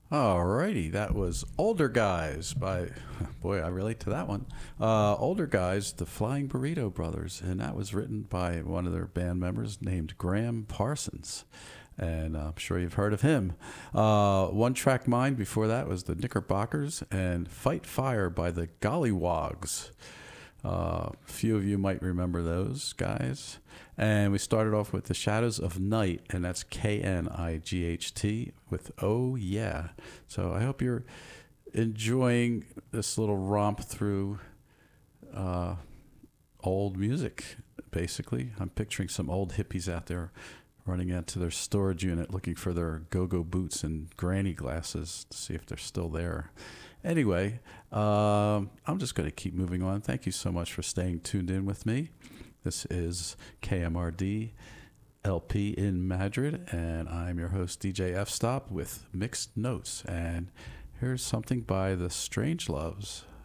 Alrighty, that was Older Guys by, boy, I relate to that one. Older Guys, the Flying Burrito Brothers, and that was written by one of their band members named Graham Parsons. And I'm sure you've heard of him. One Track Mind before that was the Knickerbockers, and Fight Fire by the Gollywogs. A few of you might remember those guys. And we started off with The Shadows of Night, and that's Knight with Oh Yeah. So I hope you're enjoying this little romp through uh, old music, basically. I'm picturing some old hippies out there running into their storage unit looking for their go-go boots and granny glasses to see if they're still there. Anyway, I'm just going to keep moving on. Thank you so much for staying tuned in with me. This is KMRD LP in Madrid, and I'm your host, DJ F Stop, with Mixed Notes. And here's something by the Strange Loves.